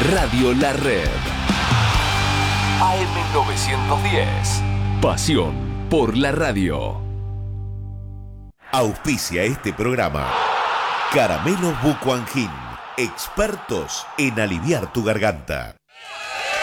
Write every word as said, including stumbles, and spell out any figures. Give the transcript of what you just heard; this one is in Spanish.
Radio La Red. A M novecientos diez. Pasión por la radio. Auspicia este programa Caramelos Bucuangín, expertos en aliviar tu garganta.